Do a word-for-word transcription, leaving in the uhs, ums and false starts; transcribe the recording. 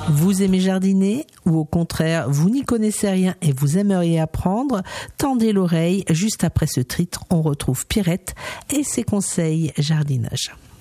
Vous aimez jardiner ou au contraire, vous n'y connaissez rien et vous aimeriez apprendre? Tendez l'oreille, juste après ce titre, on retrouve Pierrette et ses conseils jardinage.